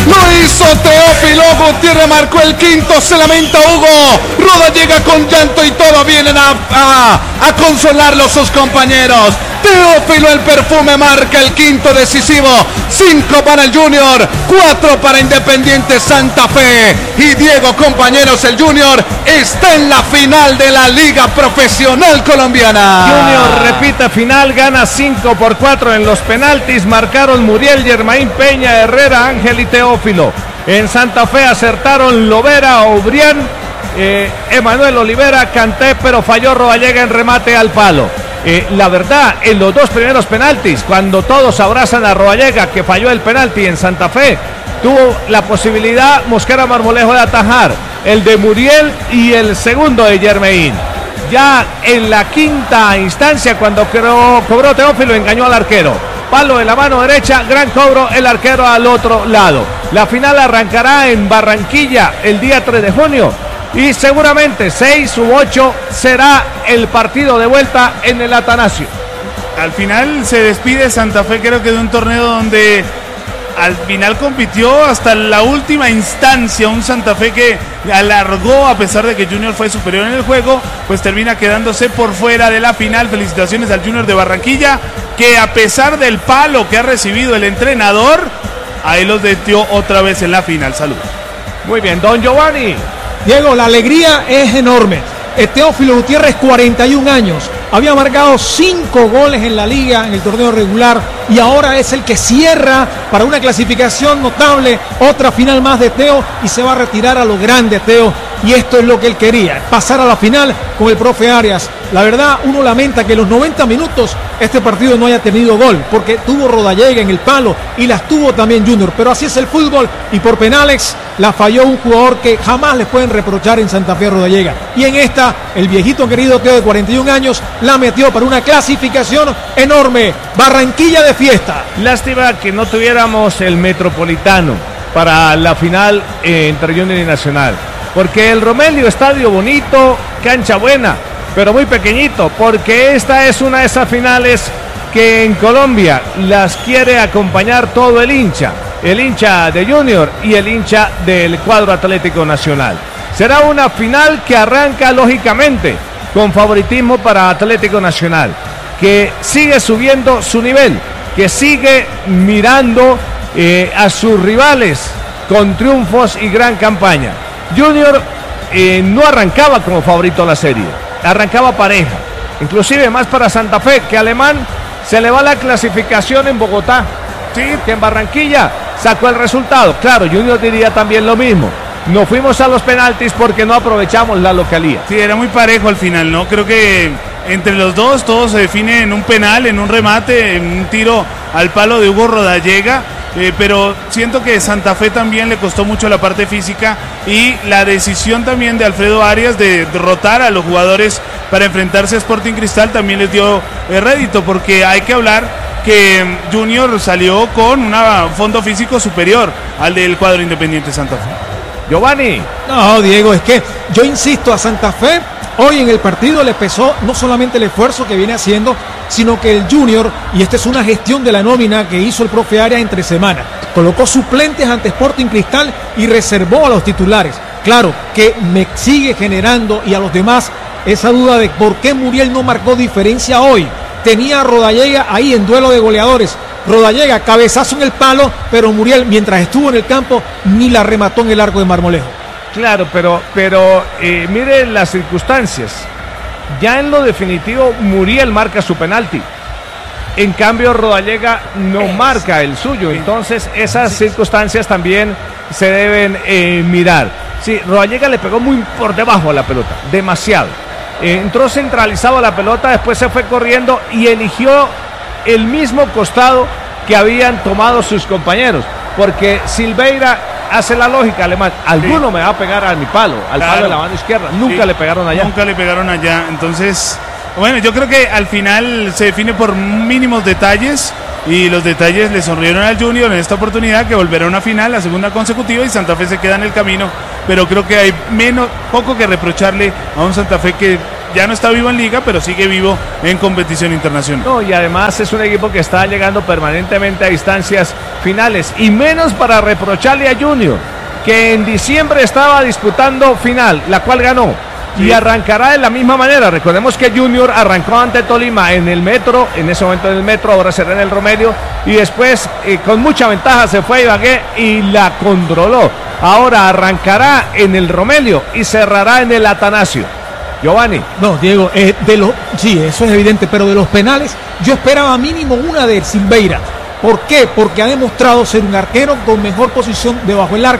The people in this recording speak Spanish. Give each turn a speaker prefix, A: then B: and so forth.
A: Lo hizo Teófilo Gutiérrez, marcó el quinto, se lamenta Hugo. Rodallega con llanto y todo vienen a consolarlo sus compañeros. Teófilo el perfume marca el quinto decisivo. 5 para el Junior, 4 para Independiente Santa Fe. Y Diego, compañeros, el Junior está en la final de la Liga Profesional Colombiana.
B: Junior repite final, gana 5-4 en los penaltis. Marcaron Muriel, Germain Peña, Herrera, Ángel y Teófilo. En Santa Fe acertaron Lovera, Obrián, Emanuel Olivera, Kanté, pero falló Rodallega en remate al palo. La verdad, en los dos primeros penaltis, cuando todos abrazan a Rodallega, que falló el penalti en Santa Fe, tuvo la posibilidad Mosquera Marmolejo de atajar el de Muriel y el segundo de Germain. Ya en la quinta instancia, cuando cobró Teófilo, engañó al arquero. Palo de la mano derecha, gran cobro, el arquero al otro lado. La final arrancará en Barranquilla el día 3 de junio. Y seguramente 6 u 8 será el partido de vuelta en el Atanasio.
C: Al final se despide Santa Fe, creo que de un torneo donde al final compitió hasta la última instancia. Un Santa Fe que alargó, a pesar de que Junior fue superior en el juego, pues termina quedándose por fuera de la final. Felicitaciones al Junior de Barranquilla, que a pesar del palo que ha recibido el entrenador, ahí los metió otra vez en la final. Salud.
B: Muy bien, don Giovanni.
D: Diego, la alegría es enorme. Teófilo Gutiérrez, 41 años, había marcado 5 goles en la liga en el torneo regular y ahora es el que cierra para una clasificación notable, otra final más de Teo y se va a retirar a lo grande Teo, y esto es lo que él quería, pasar a la final con el profe Arias. La verdad, uno lamenta que en los 90 minutos este partido no haya tenido gol, porque tuvo Rodallega en el palo y las tuvo también Junior, pero así es el fútbol y por penales la falló un jugador que jamás les pueden reprochar en Santa Fe, Rodallega. Y en esta, el viejito querido Teo de 41 años la metió para una clasificación enorme. Barranquilla de fiesta.
B: Lástima que no tuviéramos el Metropolitano para la final entre Junior y Nacional, porque el Romelio, estadio bonito, cancha buena, pero muy pequeñito, porque esta es una de esas finales que en Colombia las quiere acompañar todo el hincha de Junior y el hincha del cuadro Atlético Nacional. Será una final que arranca lógicamente con favoritismo para Atlético Nacional, que sigue subiendo su nivel, que sigue mirando a sus rivales con triunfos y gran campaña. Junior no arrancaba como favorito a la serie, arrancaba pareja, inclusive más para Santa Fe, que Alemán se le va la clasificación en Bogotá, sí, que en Barranquilla sacó el resultado. Claro, Junior diría también lo mismo. Nos fuimos a los penaltis porque no aprovechamos la localía.
C: Sí, era muy parejo al final, ¿no? Creo que entre los dos todo se define en un penal, en un remate, en un tiro al palo de Hugo Rodallega. Pero siento que Santa Fe también le costó mucho la parte física y la decisión también de Alfredo Arias de rotar a los jugadores para enfrentarse a Sporting Cristal también les dio rédito, porque hay que hablar que Junior salió con un fondo físico superior al del cuadro Independiente Santa Fe.
B: Giovanni.
D: No, Diego, es que yo insisto, a Santa Fe hoy en el partido le pesó no solamente el esfuerzo que viene haciendo, sino que el Junior, y esta es una gestión de la nómina que hizo el profe Arias entre semana, colocó suplentes ante Sporting Cristal y reservó a los titulares. Claro que me sigue generando y a los demás esa duda de por qué Muriel no marcó diferencia hoy. Tenía a Rodallega ahí en duelo de goleadores. Rodallega, cabezazo en el palo, pero Muriel, mientras estuvo en el campo, ni la remató en el arco de Marmolejo.
B: Claro, pero miren las circunstancias. Ya en lo definitivo, Muriel marca su penalti. En cambio, Rodallega no marca el suyo. Entonces, esas circunstancias también se deben mirar. Sí, Rodallega le pegó muy por debajo a la pelota, demasiado. Entró centralizado a la pelota, después se fue corriendo y eligió el mismo costado que habían tomado sus compañeros, porque Silveira hace la lógica, Alemán, alguno me va a pegar a mi palo, al palo de la mano izquierda, nunca le pegaron allá.
C: Nunca le pegaron allá, entonces, bueno, yo creo que al final se define por mínimos detalles, y los detalles le sonrieron al Junior en esta oportunidad, que volverá a una final, la segunda consecutiva, y Santa Fe se queda en el camino, pero creo que hay poco que reprocharle a un Santa Fe que ya no está vivo en liga, pero sigue vivo en competición internacional.
B: No, y además es un equipo que está llegando permanentemente a instancias finales, y menos para reprocharle a Junior, que en diciembre estaba disputando final, la cual ganó. Y arrancará de la misma manera. Recordemos que Junior arrancó ante Tolima en el Metro, en ese momento en el Metro, ahora será en el Romelio, y después con mucha ventaja se fue a Ibagué y la controló. Ahora arrancará en el Romelio y cerrará en el Atanasio. Giovanni.
D: No, Diego, sí, eso es evidente, pero de los penales yo esperaba mínimo una de Silveira. ¿Por qué? Porque ha demostrado ser un arquero con mejor posición debajo del arco.